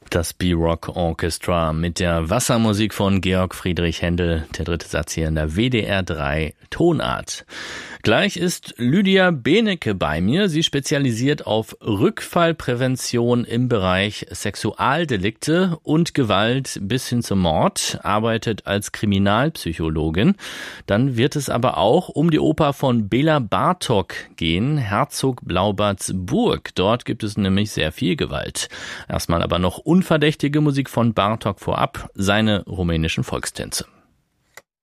Das B-Rock Orchestra mit der Wassermusik von Georg Friedrich Händel, der dritte Satz hier in der WDR 3 Tonart. Gleich ist Lydia Benecke bei mir. Sie spezialisiert auf Rückfallprävention im Bereich Sexualdelikte und Gewalt bis hin zum Mord, arbeitet als Kriminalpsychologin. Dann wird es aber auch um die Oper von Bela Bartok gehen, Herzog Blaubarts Burg. Dort gibt es nämlich sehr viel Gewalt. Erstmal aber noch unverdächtige Musik von Bartok vorab, seine rumänischen Volkstänze.